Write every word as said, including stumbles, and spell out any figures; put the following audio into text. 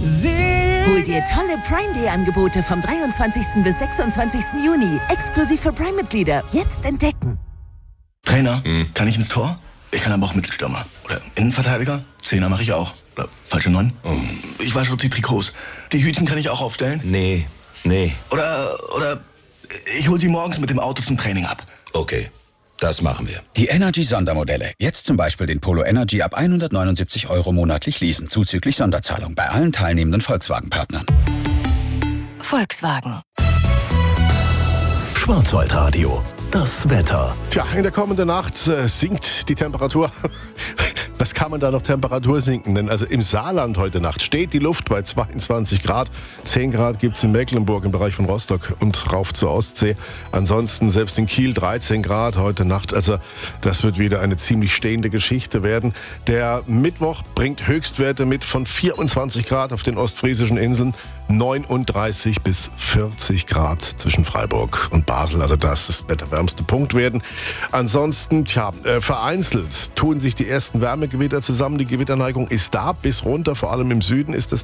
Hol dir tolle Prime Day Angebote vom dreiundzwanzigsten bis sechsundzwanzigsten Juni. Exklusiv für Prime-Mitglieder. Jetzt entdecken. Trainer, hm. kann ich ins Tor? Ich kann aber auch Mittelstürmer. Oder Innenverteidiger? Zehner mache ich auch. Oder falsche Neun? Oh. Ich wasche die Trikots. Die Hütchen kann ich auch aufstellen? Nee, nee. Oder, oder ich hol sie morgens mit dem Auto zum Training ab. Okay, das machen wir. Die Energy-Sondermodelle. Jetzt zum Beispiel den Polo Energy ab hundertneunundsiebzig Euro monatlich leasen, zuzüglich Sonderzahlung bei allen teilnehmenden Volkswagen-Partnern. Volkswagen. Schwarzwaldradio. Das Wetter. Tja, in der kommenden Nacht äh, sinkt die Temperatur. Was kann man da noch Temperatur sinken nennen? Also im Saarland heute Nacht steht die Luft bei zweiundzwanzig Grad. zehn Grad gibt es in Mecklenburg im Bereich von Rostock und rauf zur Ostsee. Ansonsten selbst in Kiel dreizehn Grad heute Nacht. Also das wird wieder eine ziemlich stehende Geschichte werden. Der Mittwoch bringt Höchstwerte mit von vierundzwanzig Grad auf den ostfriesischen Inseln, neununddreißig bis vierzig Grad zwischen Freiburg und Basel. Also das ist der wärmste Punkt werden. Ansonsten, tja, äh, vereinzelt tun sich die ersten Wärmegewitter zusammen. Die Gewitterneigung ist da bis runter, vor allem im Süden ist das